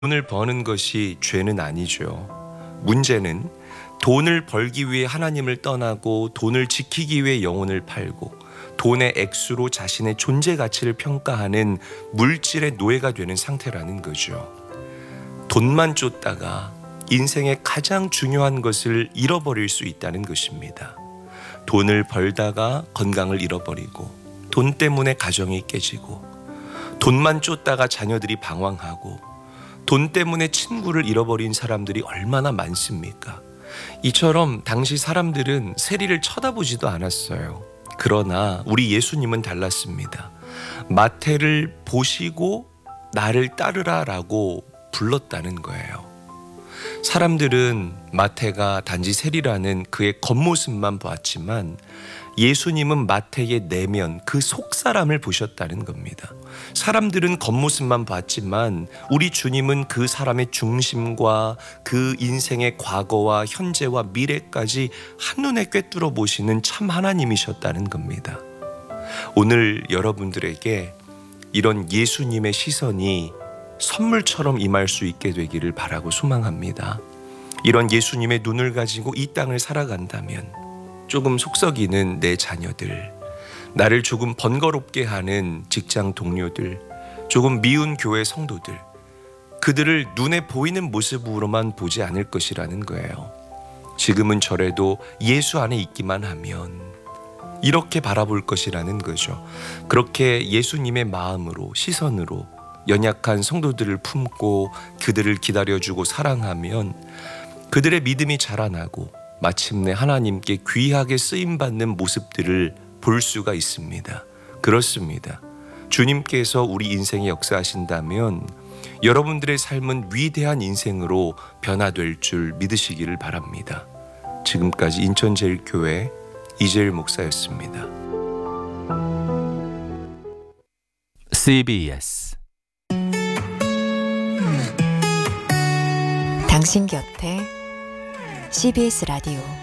돈을 버는 것이 죄는 아니죠. 문제는 돈을 벌기 위해 하나님을 떠나고 돈을 지키기 위해 영혼을 팔고 돈의 액수로 자신의 존재 가치를 평가하는 물질의 노예가 되는 상태라는 거죠. 돈만 쫓다가 인생의 가장 중요한 것을 잃어버릴 수 있다는 것입니다. 돈을 벌다가 건강을 잃어버리고 돈 때문에 가정이 깨지고 돈만 쫓다가 자녀들이 방황하고 돈 때문에 친구를 잃어버린 사람들이 얼마나 많습니까? 이처럼 당시 사람들은 세리를 쳐다보지도 않았어요. 그러나 우리 예수님은 달랐습니다. 마태를 보시고 나를 따르라라고 불렀다는 거예요. 사람들은 마태가 단지 세리라는 그의 겉모습만 보았지만 예수님은 마태의 내면, 그 속사람을 보셨다는 겁니다. 사람들은 겉모습만 봤지만 우리 주님은 그 사람의 중심과 그 인생의 과거와 현재와 미래까지 한눈에 꿰뚫어 보시는 참 하나님이셨다는 겁니다. 오늘 여러분들에게 이런 예수님의 시선이 선물처럼 임할 수 있게 되기를 바라고 소망합니다. 이런 예수님의 눈을 가지고 이 땅을 살아간다면 조금 속썩이는 내 자녀들, 나를 조금 번거롭게 하는 직장 동료들, 조금 미운 교회 성도들, 그들을 눈에 보이는 모습으로만 보지 않을 것이라는 거예요. 지금은 저래도 예수 안에 있기만 하면 이렇게 바라볼 것이라는 거죠. 그렇게 예수님의 마음으로, 시선으로 연약한 성도들을 품고 그들을 기다려주고 사랑하면 그들의 믿음이 자라나고 마침내 하나님께 귀하게 쓰임받는 모습들을 볼 수가 있습니다. 그렇습니다. 주님께서 우리 인생에 역사하신다면 여러분들의 삶은 위대한 인생으로 변화될 줄 믿으시기를 바랍니다. 지금까지 인천제일교회 이재일 목사였습니다. CBS 당신 곁에 CBS 라디오